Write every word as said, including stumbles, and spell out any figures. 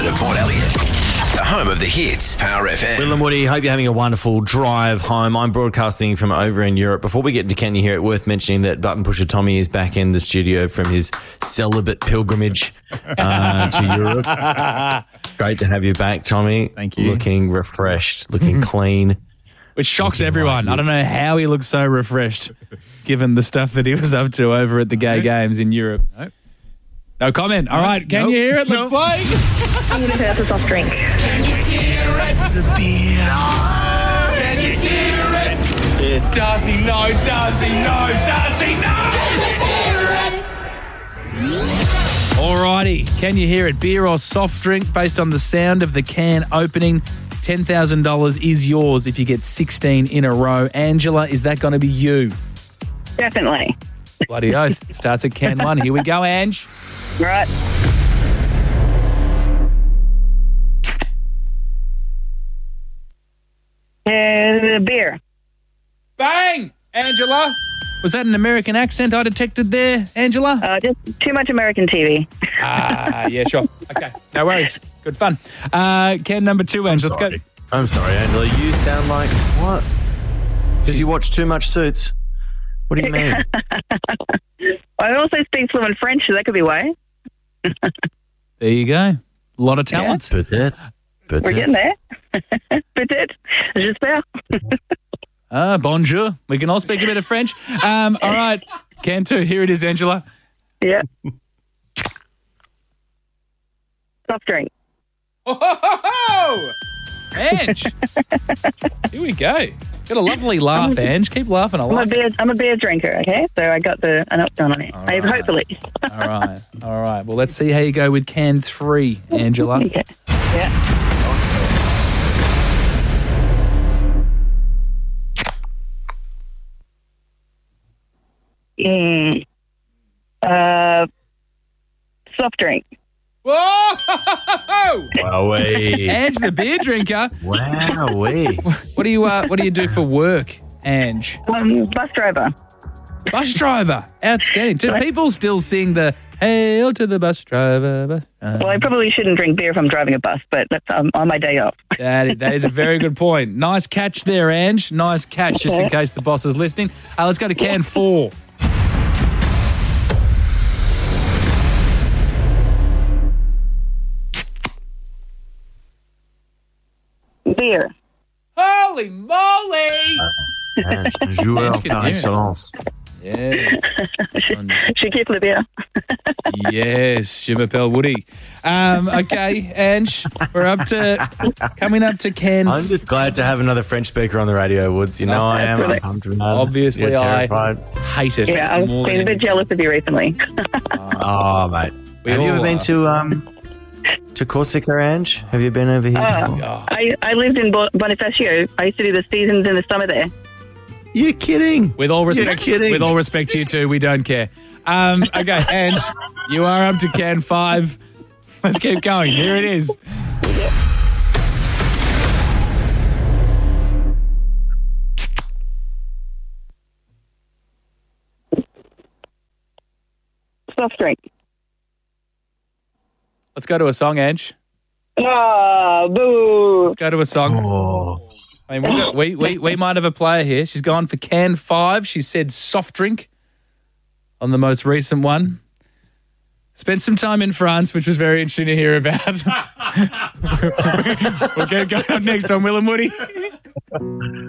to Port Elliot, the home of the hits, Power F M. Will and Woody, hope you're having a wonderful drive home. I'm broadcasting from over in Europe. Before we get to Can You Hear It, worth mentioning that Button Pusher Tommy is back in the studio from his celibate pilgrimage uh, to Europe. Great to have you back, Tommy. Thank you. Looking refreshed, looking clean. Which shocks everyone. I don't know how he looks so refreshed, given the stuff that he was up to over at the gay games in Europe. No, no comment. All right, can Nope. you hear it? Let's Nope. play. I'm going to say that's a soft drink. It's a beer. Can you hear it? Darcy, no. Darcy, no. Darcy, no. All righty. Can you hear it? Beer or soft drink based on the sound of the can opening. ten thousand dollars is yours if you get sixteen in a row. Angela, is that going to be you? Definitely. Bloody oath. Starts at can one. Here we go, Ange. Right. Uh, beer. Bang! Angela. Was that an American accent I detected there, Angela? Uh, just too much American T V. Ah, yeah, sure. Okay, no worries. Good fun. Uh, can number two, Ange. Let's go. Sorry. I'm sorry, Angela. You sound like what? Because you watch too much Suits. What do you mean? I also speak fluent French, so that could be why. There you go. A lot of talent. Peut-être. We're Peut-être. getting there. Peut-être. J'espère. Ah, bonjour. We can all speak a bit of French. Um, all right. Can two. Here it is, Angela. Yeah. Soft drink. Oh, ho, ho, ho! Ange. Here we go. Got a lovely laugh, Ange. Keep laughing. I I'm a like it. beer. I'm a beer drinker. Okay, so I got the an up done on it. I, right. hopefully. All right. All right. Well, let's see how you go with can three, Angela. Okay. Yeah. Mm. Uh, soft drink. Whoa! Wowee. Ange, the beer drinker. Wowee. What do you uh, What do you do for work, Ange? Um, bus driver. Bus driver. Outstanding. Do people still sing the "Hail to the bus driver"? Bus driver? Well, I probably shouldn't drink beer if I'm driving a bus, but that's um, on my day off. That is, that is a very good point. Nice catch there, Ange. Nice catch, just in case the boss is listening. Uh, let's go to can four. Beer. Holy moly! Ange, joueur Ange can par hear it. excellence. Yes. Je kiffe le beer. Yes, je m'appelle Woody. Um, okay, Ange, we're up to, coming up to can. I'm just glad to have another French speaker on the radio, Woods. You know I am. I'm Absolutely. pumped with that. Obviously, You're I terrified. hate it. Yeah, I've more been a than bit jealous of you recently. Oh, mate. We Have you all ever been are. to um to Corsica, Ange? Have you been over here Uh, before? Oh. I, I lived in Bo- Bonifacio. I used to do the seasons in the summer there. You're kidding. With all respect, You're kidding. with all respect to you two, we don't care. Um, okay, Ange, you are up to can five. Let's keep going. Here it is. Soft drink. Let's go to a song, Ange. Ah, boo. Let's go to a song. Oh. I mean, we, got, we, we, we might have a player here. She's gone for can five. She said soft drink on the most recent one. Spent some time in France, which was very interesting to hear about. We'll get going up next on Will and Woody.